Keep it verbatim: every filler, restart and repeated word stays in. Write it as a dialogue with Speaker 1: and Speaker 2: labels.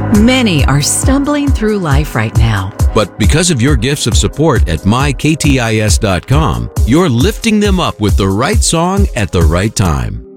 Speaker 1: Many are stumbling through life right now.
Speaker 2: But because of your gifts of support at my k t i s dot com, you're lifting them up with the right song at the right time.